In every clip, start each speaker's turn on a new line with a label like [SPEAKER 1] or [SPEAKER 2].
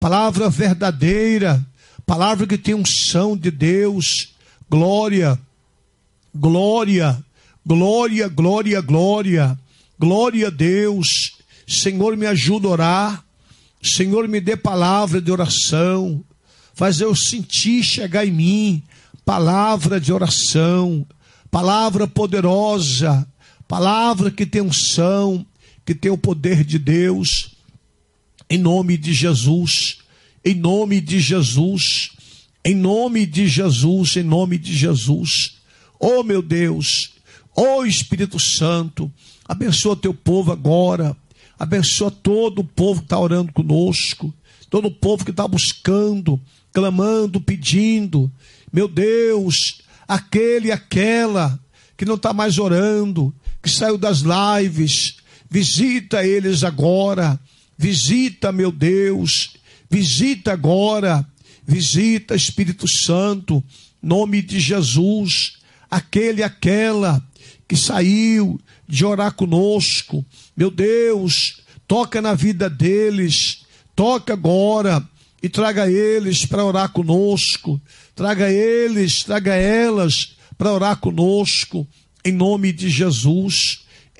[SPEAKER 1] palavra verdadeira, palavra que tem unção de Deus. Glória, glória, glória, glória, glória, glória a Deus. Senhor, me ajuda a orar. Senhor, me dê palavra de oração. Faz eu sentir chegar em mim palavra de oração, palavra poderosa, palavra que tem unção, que tem o poder de Deus. Em nome de Jesus, em nome de Jesus, em nome de Jesus, em nome de Jesus. Oh meu Deus, oh Espírito Santo, abençoa teu povo agora, abençoa todo o povo que está orando conosco, todo o povo que está buscando, clamando, pedindo. Meu Deus, aquele e aquela que não está mais orando, que saiu das lives, visita eles agora, visita, meu Deus, visita agora, visita, Espírito Santo, nome de Jesus, aquele e aquela que saiu de orar conosco, meu Deus, toca na vida deles, toca agora e traga eles para orar conosco, traga eles, traga elas para orar conosco, em nome de Jesus,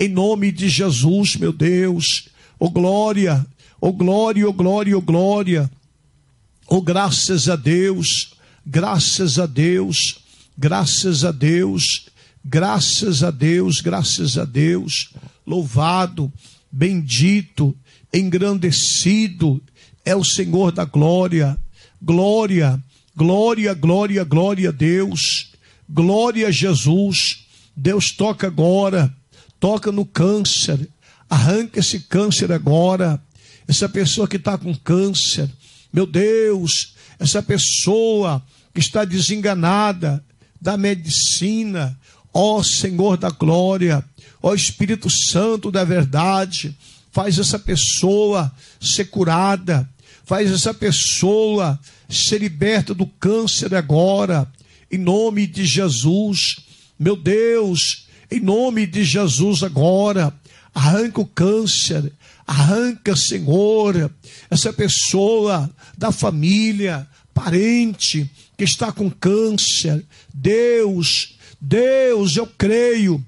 [SPEAKER 1] meu Deus. Oh glória, oh glória, oh glória, oh glória. Oh graças a Deus, graças a Deus, graças a Deus, graças a Deus, graças a Deus. Louvado, bendito, engrandecido é o Senhor da glória. Glória, glória, glória, glória a Deus. Glória a Jesus. Deus toca agora, toca no câncer, arranca esse câncer agora, essa pessoa que está com câncer, meu Deus, essa pessoa que está desenganada da medicina, ó Senhor da glória, ó Espírito Santo da verdade, faz essa pessoa ser curada, faz essa pessoa ser liberta do câncer agora, em nome de Jesus. Meu Deus, em nome de Jesus agora, arranca o câncer, arranca, Senhor, essa pessoa da família, parente, que está com câncer. Deus, eu creio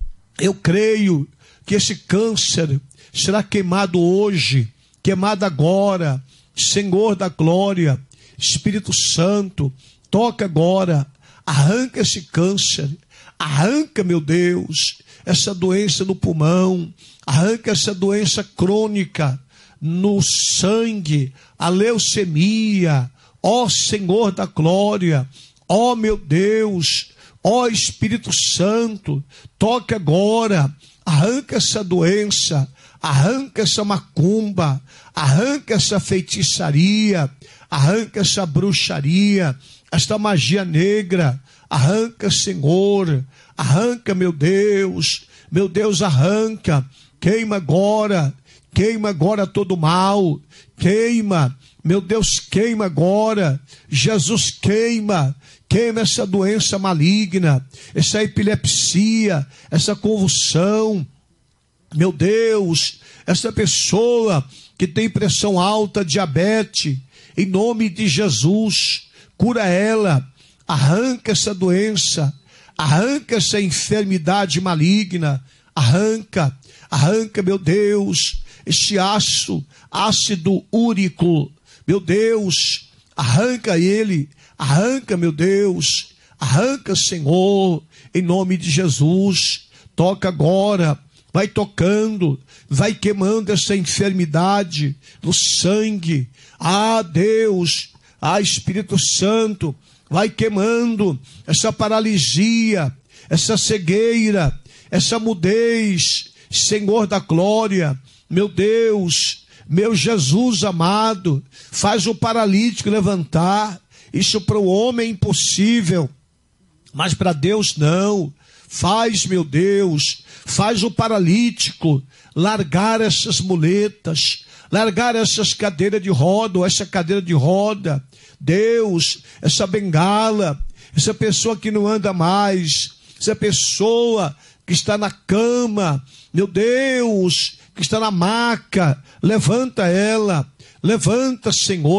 [SPEAKER 1] que esse câncer será queimado hoje, queimado agora. Senhor da glória, Espírito Santo, toca agora, arranca esse câncer, arranca, meu Deus, essa doença no pulmão, arranca essa doença crônica no sangue, a leucemia, ó Senhor da glória, ó meu Deus, ó Espírito Santo, toca agora, arranca essa doença, arranca essa macumba, arranca essa feitiçaria, arranca essa bruxaria, esta magia negra, arranca, Senhor, arranca, meu Deus, arranca, queima agora todo mal, queima, meu Deus, queima agora, Jesus, queima essa doença maligna, essa epilepsia, essa convulsão, meu Deus, essa pessoa que tem pressão alta, diabetes, em nome de Jesus, cura ela, arranca essa doença, arranca essa enfermidade maligna, arranca, meu Deus, esse ácido úrico, meu Deus, arranca ele, arranca, meu Deus, arranca, Senhor, em nome de Jesus, toca agora, vai tocando, vai queimando essa enfermidade no sangue, Deus, Espírito Santo, vai queimando essa paralisia, essa cegueira, essa mudez, Senhor da glória, meu Deus, meu Jesus amado, faz o paralítico levantar. Isso para o homem é impossível, mas para Deus não. Faz, meu Deus, faz o paralítico largar essas muletas, largar essas cadeiras de roda, ou essa cadeira de roda, Deus, essa bengala, essa pessoa que não anda mais, essa pessoa que está na cama, meu Deus, que está na maca, levanta ela, levanta, Senhor.